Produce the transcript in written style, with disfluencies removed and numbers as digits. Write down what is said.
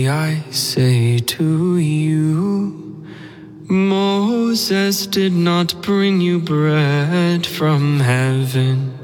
Truly I say to you, Moses did not bring you bread from heaven,